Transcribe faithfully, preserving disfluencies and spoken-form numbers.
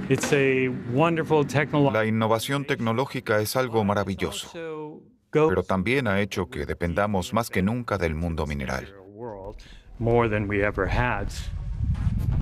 It's a wonderful La technological innovación innovation, tecnológica es but algo it maravilloso, also pero goes también ha hecho que with dependamos keeping más que nunca del advancements in mundo this mineral. material world more than we ever had.